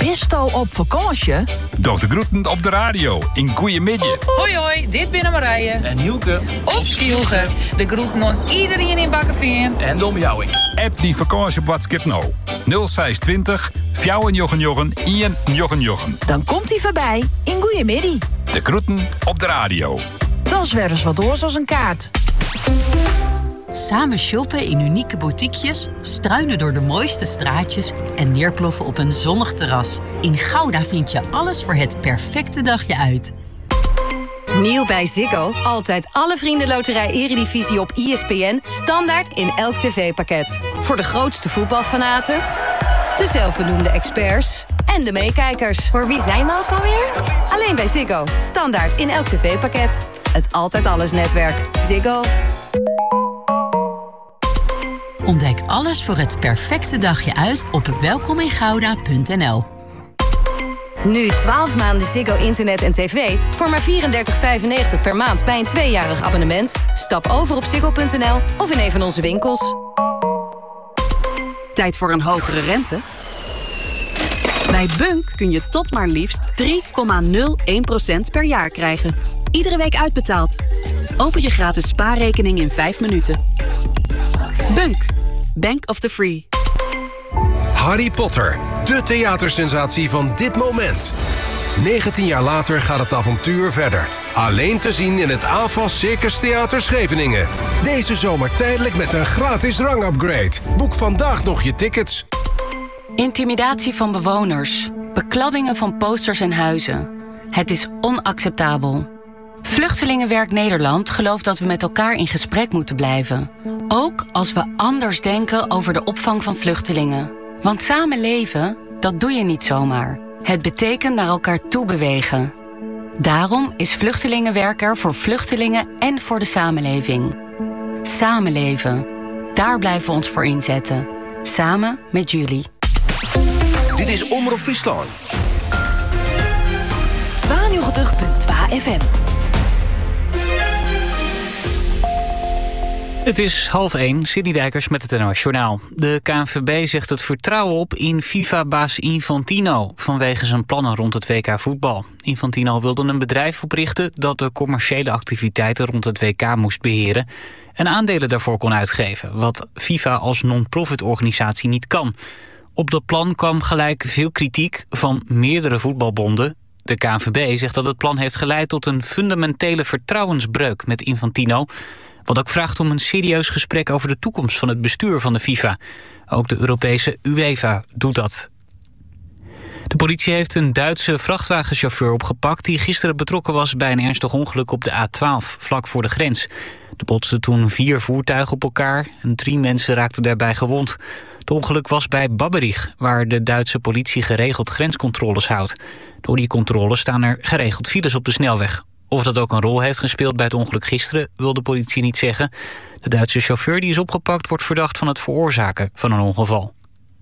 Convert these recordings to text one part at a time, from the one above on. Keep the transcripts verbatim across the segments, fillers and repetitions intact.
Bist al op vakantie? Doch de groeten op de radio in Goeiemiddag. Hoi hoi, dit binnen Marije. En Hielke. Op Skielge. De groeten aan iedereen in Bakkenveen. En Dom Jouwing. App die vakantie op WhatsApp nou. nul zes twintig, vier jochen jochen, één jochen jochen. Dan komt hij voorbij in Goeiemiddag. De groeten op de radio. Dat is weer eens wat oors als een kaart. Samen shoppen in unieke boutiquejes, struinen door de mooiste straatjes en neerploffen op een zonnig terras. In Gouda vind je alles voor het perfecte dagje uit. Nieuw bij Ziggo. Altijd alle vriendenloterij Eredivisie op I S P N. Standaard in elk tv-pakket. Voor de grootste voetbalfanaten, de zelfbenoemde experts en de meekijkers. Voor wie zijn we af alweer? Alleen bij Ziggo. Standaard in elk tv-pakket. Het Altijd Alles netwerk. Ziggo. Ontdek alles voor het perfecte dagje uit op welkomingouda punt n l. Nu twaalf maanden Ziggo internet en tv voor maar vierendertig vijfennegentig per maand bij een tweejarig abonnement. Stap over op ziggo punt n l of in een van onze winkels. Tijd voor een hogere rente? Bij Bunk kun je tot maar liefst drie komma nul één procent per jaar krijgen. Iedere week uitbetaald. Open je gratis spaarrekening in vijf minuten. Bunk. Bank of the Free. Harry Potter, de theatersensatie van dit moment. negentien jaar later gaat het avontuur verder. Alleen te zien in het A F A S Circus Theater Scheveningen. Deze zomer tijdelijk met een gratis rangupgrade. Boek vandaag nog je tickets. Intimidatie van bewoners. Bekladdingen van posters en huizen. Het is onacceptabel. Vluchtelingenwerk Nederland gelooft dat we met elkaar in gesprek moeten blijven. Ook als we anders denken over de opvang van vluchtelingen. Want samen leven, dat doe je niet zomaar. Het betekent naar elkaar toe bewegen. Daarom is Vluchtelingenwerk er voor vluchtelingen en voor de samenleving. Samenleven. Daar blijven we ons voor inzetten. Samen met jullie. Dit is Omroep Friesland. tweeënnegentig punt twee F M. Het is half één, Sidney Dijkers met het N O S Journaal. De K N V B zegt het vertrouwen op in FIFA-baas Infantino vanwege zijn plannen rond het W K voetbal. Infantino wilde een bedrijf oprichten dat de commerciële activiteiten rond het W K moest beheren en aandelen daarvoor kon uitgeven, wat FIFA als non-profit organisatie niet kan. Op dat plan kwam gelijk veel kritiek van meerdere voetbalbonden. De K N V B zegt dat het plan heeft geleid tot een fundamentele vertrouwensbreuk met Infantino, wat ook vraagt om een serieus gesprek over de toekomst van het bestuur van de FIFA. Ook de Europese UEFA doet dat. De politie heeft een Duitse vrachtwagenchauffeur opgepakt die gisteren betrokken was bij een ernstig ongeluk op de A twaalf, vlak voor de grens. Er botsten toen vier voertuigen op elkaar en drie mensen raakten daarbij gewond. Het ongeluk was bij Babberich, waar de Duitse politie geregeld grenscontroles houdt. Door die controles staan er geregeld files op de snelweg. Of dat ook een rol heeft gespeeld bij het ongeluk gisteren, wil de politie niet zeggen. De Duitse chauffeur die is opgepakt wordt verdacht van het veroorzaken van een ongeval.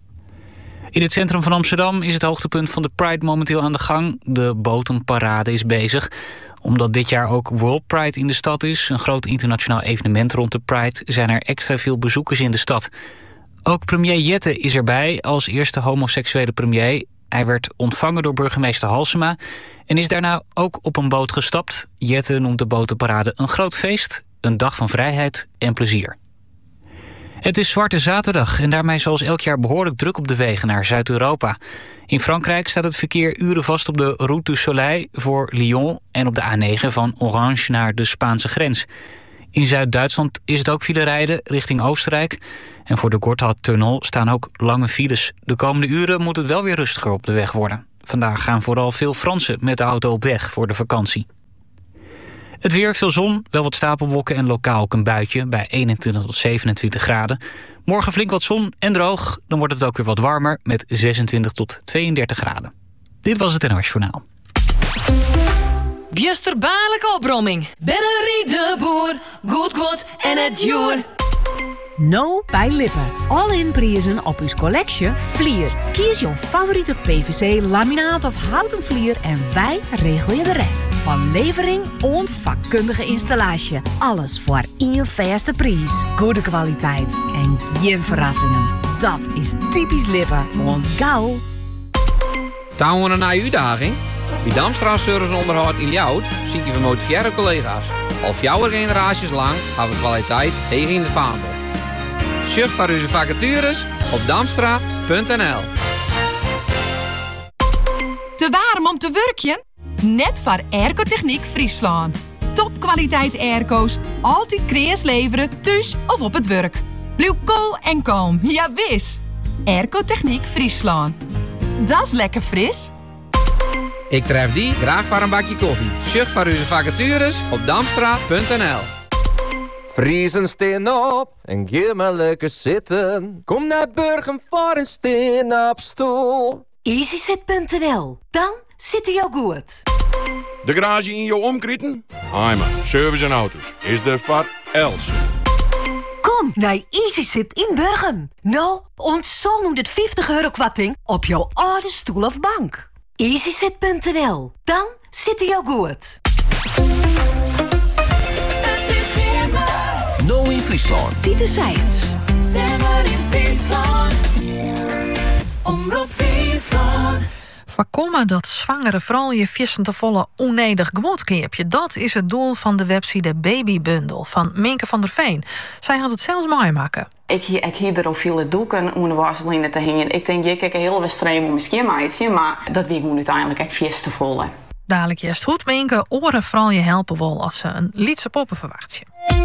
In het centrum van Amsterdam is het hoogtepunt van de Pride momenteel aan de gang. De botenparade is bezig. Omdat dit jaar ook World Pride in de stad is, een groot internationaal evenement rond de Pride, zijn er extra veel bezoekers in de stad. Ook premier Jette is erbij als eerste homoseksuele premier. Hij werd ontvangen door burgemeester Halsema en is daarna ook op een boot gestapt. Jette noemt de botenparade een groot feest, een dag van vrijheid en plezier. Het is Zwarte Zaterdag en daarmee zoals elk jaar behoorlijk druk op de wegen naar Zuid-Europa. In Frankrijk staat het verkeer uren vast op de Route du Soleil voor Lyon en op de A negen van Orange naar de Spaanse grens. In Zuid-Duitsland is het ook file rijden richting Oostenrijk. En voor de Gotthardtunnel staan ook lange files. De komende uren moet het wel weer rustiger op de weg worden. Vandaag gaan vooral veel Fransen met de auto op weg voor de vakantie. Het weer, veel zon, wel wat stapelwolken en lokaal ook een buitje bij eenentwintig tot zevenentwintig graden. Morgen flink wat zon en droog, dan wordt het ook weer wat warmer met zesentwintig tot tweeëndertig graden. Dit was het N O S Journaal. Bjusterbaarlijke opbromming. Bennerie de Boer, goed goed en het joer. No bij Lippen. All-in prijzen op uw collectie Vlier. Kies jouw favoriete P V C, laminaat of houten vlier en wij regelen je de rest. Van levering en vakkundige installatie. Alles voor één vaste prijs. Goede kwaliteit en geen verrassingen. Dat is typisch Lippen, want gauw. Touwen een nieuwe uitdaging? Bij Damstra Service Onderhoud in Ljouwt zie je gemotiveerde collega's. Al jouw generaties lang hebben we kwaliteit tegen in de vaandel. Surf voor onze vacatures op damstra punt n l. Te warm om te werken? Net voor Airco-techniek Friesland. Topkwaliteit airco's, altijd kreas leveren, thuis of op het werk. Blijf cool en kalm, ja wis. Airco-techniek Friesland. Dat is lekker fris. Ik tref die graag voor een bakje koffie. Surf voor onze vacatures op damstra punt n l. Friesen steen op en ga maar lekker zitten. Kom naar Burgum voor een steen op stoel. easysit punt n l. Dan zit hij al goed. De garage in jouw omkritten? Heimer, service en auto's. Is de voor Els. Kom naar easysit in Burgum. Nou, ontzol honderdvijftig euro kwarting op jouw oude stoel of bank. easysit punt n l. Dan zit hij al goed. No in Friesland. Dit is Science. Simmer in Friesland. Omroep Friesland. Voorkomen dat zwangere vrouwen je vissen te volle onnodig gewoontekeerpje. Dat is het doel van de website Babybundel van Minke van der Veen. Zij had het zelfs mooi maken. Ik hier ik hier er ook veel doeken om de waslijnen te hingen. Ik denk, je kijk een heel wedstrijd om misschien maatje, maar dat weet ik uiteindelijk echt vies te volle. Dadelijk eerst goed, Minke. Oren vooral je helpen wel als ze een lietse poppen verwacht je.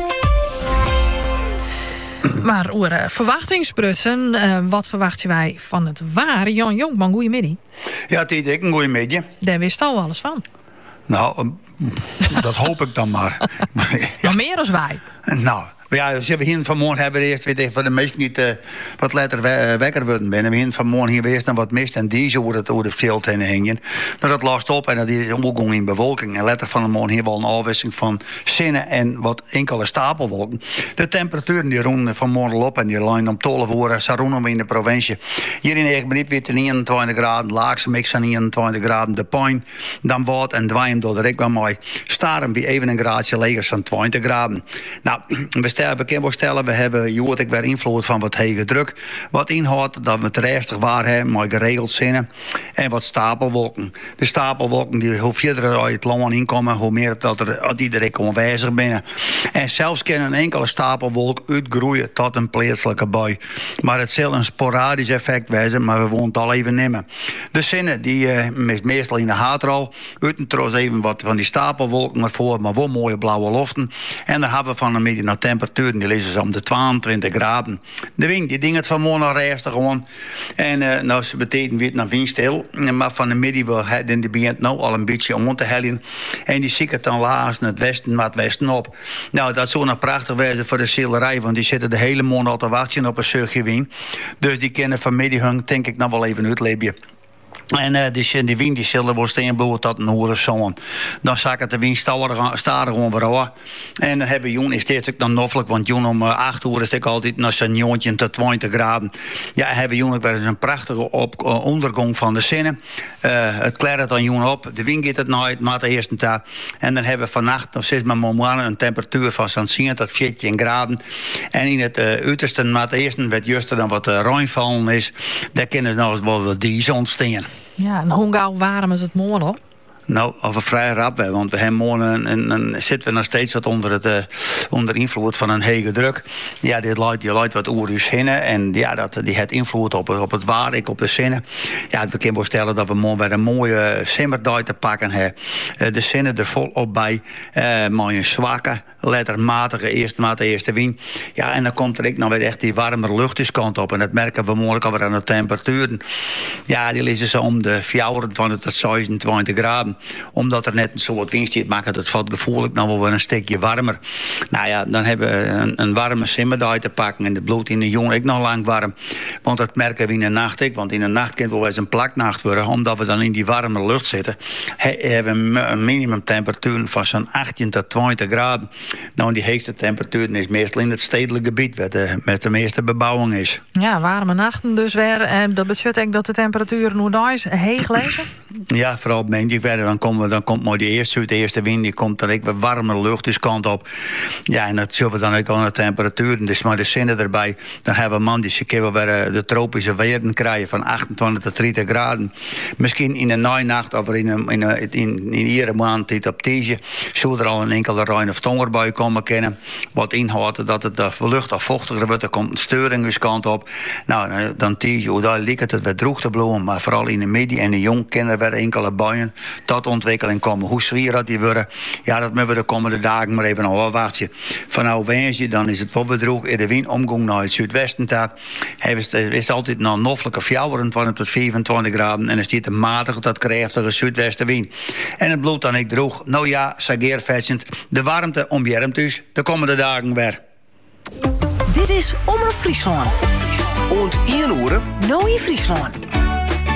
Maar oren verwachtingsprutsen, uh, wat verwachten wij van het waar? Jan Jonkman, goeiemiddag. Ja, Tiet, ik een goeiemiddag. Daar wist al alles van. Nou, dat hoop ik dan maar. Ja. Maar meer als wij. Nou, ja, dus we hier vanmorgen hebben we eerst weet ik, van de meesten niet uh, wat later we, uh, wekker worden binnen. We hier vanmorgen hier weer dan wat mist en die zo het over de veld heen hingen. Nou, dat lost op en dat is omgang in bewolking. En later van de morgen hier wel een afwisseling van zinnen en wat enkele stapelwolken. De temperaturen die ronden vanmorgen op en die lijn om twaalf uur Saroen in de provincie. Hier in Eegmeniet weer eenentwintig graden, laagste mix aan eenentwintig graden. De Pijn, dan wat en dwaaien door de Rik mooi. Staren bij even een graadje leger van twintig graden. Nou, we stellen We kunnen stellen, we hebben jood ik weer invloed van wat hege druk. Wat inhoudt dat we het restig waar hebben, maar geregeld zinnen. En wat stapelwolken. De stapelwolken, die, hoe verder uit het land inkomen, hoe meer dat er die er onwijzig binnen. En zelfs kan een enkele stapelwolk uitgroeien tot een plaatselijke bui. Maar het zal een sporadisch effect wezen, maar we won't het al even nemen. De zinnen, die uh, meestal in de haatrol. Uiten trouwens even wat van die stapelwolken ervoor, maar wel mooie blauwe loften. En dan hebben we van een beetje naar temperatuur. Die lezen ze om de tweeëntwintig graden. De wind, die ding het vanmorgen nog rustig gewoon. En uh, nou, ze betekent weer naar windstil. Maar van de middag wel, die begint nou al een beetje om te hellen. En die zie het dan laatst naar het westen, maar het westen op. Nou, dat zou nog prachtig wezen voor de seelerij, want die zitten de hele morgen al te wachten op een stukje wind. Dus die kunnen vanmiddag, denk ik, nog wel even uitleven. En uh, die, die wind die zullen wel steenbloeien tot een uur of zo. Dan zak het de wind staren gewoon weer aan. En dan hebben we Joen is dit ook dan noffelijk, want Joen om uh, acht uur is het altijd naar zijn joontje tot twintig graden. Ja, hebben Joen ook wel eens een prachtige op, uh, ondergang van de zinnen. Uh, het klert dan Joen op, de wind gaat het nooit, maar de eerste dag. En dan hebben we vannacht nog steeds maar morgen een temperatuur van zo'n tien tot veertien graden. En in het uh, uiterste, maar de eerste werd juster dan wat uh, ruimvallen is, daar kunnen nou eens wel wat die ontstaan. Ja, en hoe gauw warm is het morgen op? Nou, of we vrij rap hebben, want we hebben morgen en, en zitten we nog steeds wat onder het uh, onder invloed van een hege druk. Ja, dit leidt, die leidt wat over uw zinnen en ja, dat die heeft invloed op, op het waar, ik op de zinnen. Ja, we kunnen wel stellen dat we morgen weer een mooie simmerdag te pakken hebben. Uh, de zinnen er volop bij, uh, maar een zwakke, lettermatige eerste maat, eerste wind. Ja, en dan komt er ook nog weer echt die warme luchtkant op en dat merken we morgen alweer aan de temperaturen. Ja, die liggen zo om de vierentwintig tot zesenentwintig graden. Omdat er net een soort wind zit, maakt het wat gevoelig nog wel weer een stukje warmer. Nou ja, dan hebben we een, een warme simmerdag te pakken. En de bloed in de jongen ook nog lang warm. Want dat merken we in de nacht ook. Want in de nacht kan het wel eens een plaknacht worden. Omdat we dan in die warme lucht zitten. He, hebben we een minimumtemperatuur van zo'n achttien tot twintig graden. Nou, die hoogste temperatuur is meestal in het stedelijk gebied. Waar de, met de meeste bebouwing is. Ja, warme nachten dus weer. En dat betekent ook dat de temperaturen hoe daar is heeg lezen? Ja, vooral op maandag werden middag dan, komen we, dan komt maar die eerste uit, de eerste wind, die komt dan ook weer warme lucht dus kant op. Ja, en dat zullen we dan ook aan de temperaturen. Dus maar de zinnen erbij, dan hebben we man die ze weer de tropische weerden krijgen van achtentwintig tot dertig graden. Misschien in de nacht of in een in een in, in iedere maand dit op tientje, zou er al een enkele ruim of tonger bij komen kennen. Wat inhoudt dat het de lucht of vochtiger wordt, er komt een steuring dus kant op. Nou, dan tientje, hoe daar lijkt het weer droog te bloeien, maar vooral in de midden en de jong kennen weer enkele buien tot ontwikkeling komen. Hoe zwier dat die worden, ja, dat moeten we de komende dagen maar even afwachten. Van nou wensje, dan is het wel weer droog. In de wind omgang naar het zuidwesten taat. Hij is, is altijd nog noffelijke vijfentwintig tot vijfentwintig graden en er stiet een matige tot krachtige zuidwestenwind. En het bloedt dan ik droog. Nou ja, sageervetsend. De warmte omjermt dus de komende dagen weer. Dit is Omroep Friesland. Und ien oeren? Nou in Friesland.